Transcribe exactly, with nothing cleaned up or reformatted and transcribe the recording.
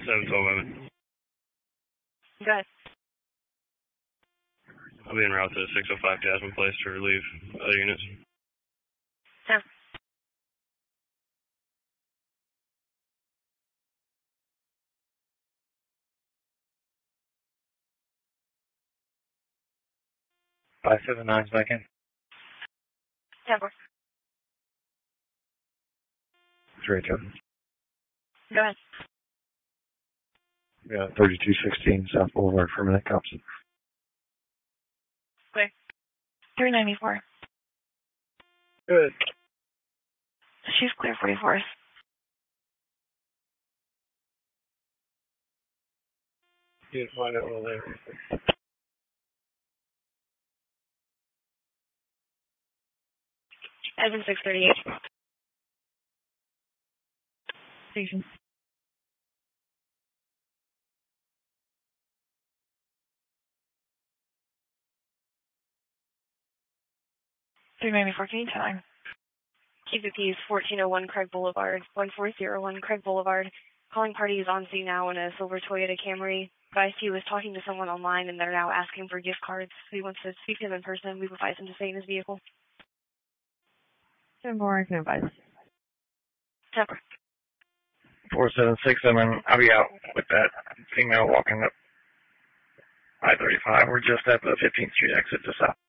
seven twelve Evan. Go ahead. I'll be en route to six oh five Jasmine Place to relieve other units. Yeah. five seven nine back in. Yeah, go. three two. Go ahead. Yeah, thirty-two sixteen South Boulevard for a minute, cops. Clear. three ninety-four. Good. She's clear forty-fourth. You didn't find it all there. Evan six thirty-eight. Station. three ninety-four, can you tell him? Q B P is fourteen oh one Craig Boulevard, one four zero one Craig Boulevard. Calling party is on scene now in a silver Toyota Camry. Advised he was talking to someone online and they're now asking for gift cards. If he wants to speak to him in person, we've advised him to stay in his vehicle. ten more, I can advise. Temper. four seven six, and then I'll be out with that female walking up I thirty-five. We're just at the fifteenth Street exit to south.